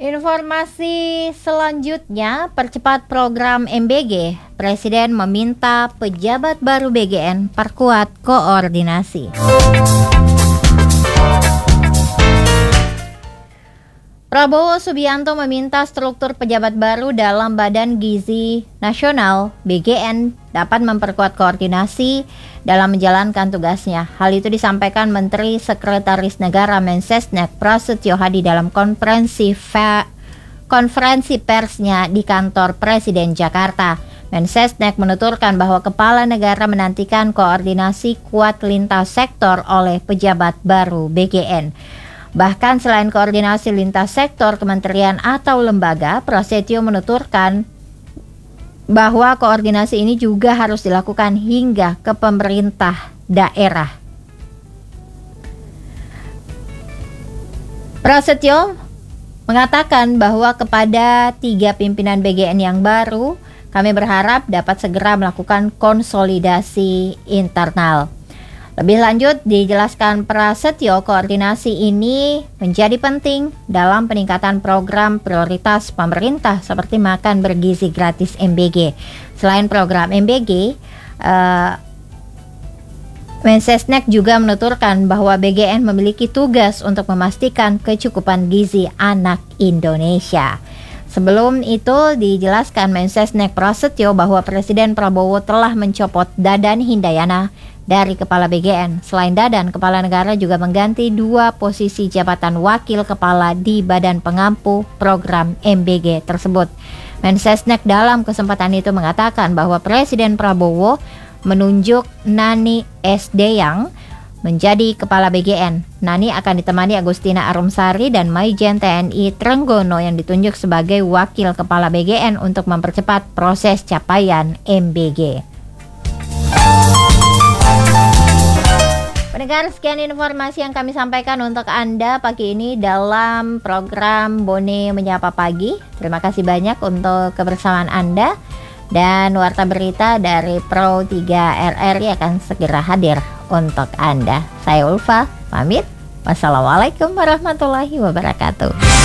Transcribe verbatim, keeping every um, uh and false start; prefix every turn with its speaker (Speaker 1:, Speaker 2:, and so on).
Speaker 1: Informasi selanjutnya, percepat program M B G. Presiden meminta pejabat baru B G N perkuat koordinasi. Prabowo Subianto meminta struktur pejabat baru dalam Badan Gizi Nasional B G N dapat memperkuat koordinasi dalam menjalankan tugasnya. Hal itu disampaikan Menteri Sekretaris Negara Mensesnek Prasetyo Hadi dalam konferensi fa- konferensi persnya di kantor Presiden Jakarta. Mensesnek menuturkan bahwa kepala negara menantikan koordinasi kuat lintas sektor oleh pejabat baru B G N. Bahkan selain koordinasi lintas sektor kementerian atau lembaga, Prasetyo menuturkan bahwa koordinasi ini juga harus dilakukan hingga ke pemerintah daerah. Prasetyo mengatakan bahwa kepada tiga pimpinan B G N yang baru, kami berharap dapat segera melakukan konsolidasi internal. Lebih lanjut, dijelaskan Prasetyo, koordinasi ini menjadi penting dalam peningkatan program prioritas pemerintah seperti makan bergizi gratis M B G. Selain program M B G, uh, Mensesnek juga menuturkan bahwa B G N memiliki tugas untuk memastikan kecukupan gizi anak Indonesia. Sebelum itu dijelaskan Mensesnek Prasetyo bahwa Presiden Prabowo telah mencopot Dadan Hindayana dari Kepala B G N. Selain Dadan, Kepala Negara juga mengganti dua posisi jabatan Wakil Kepala di Badan Pengampu Program M B G tersebut. Mensesnek dalam kesempatan itu mengatakan bahwa Presiden Prabowo menunjuk Nani S. Deyang menjadi Kepala B G N. Nani akan ditemani Agustina Arumsari dan Maijen T N I Trenggono yang ditunjuk sebagai Wakil Kepala B G N untuk mempercepat proses capaian M B G. Pendengar, sekian informasi yang kami sampaikan untuk Anda pagi ini dalam program Bone Menyapa Pagi. Terima kasih banyak untuk kebersamaan Anda. Dan Warta Berita dari Pro tiga R R I akan segera hadir untuk Anda. Saya Ulfa, pamit. Wassalamualaikum warahmatullahi wabarakatuh.